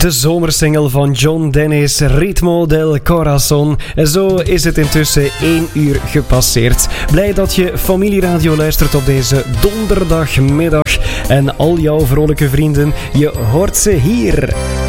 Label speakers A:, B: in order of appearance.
A: De zomersingle van John Dennis, Ritmo del Corazon. En zo is het intussen 1 uur gepasseerd. Blij dat je familieradio luistert op deze donderdagmiddag. En al jouw vrolijke vrienden, je hoort ze hier.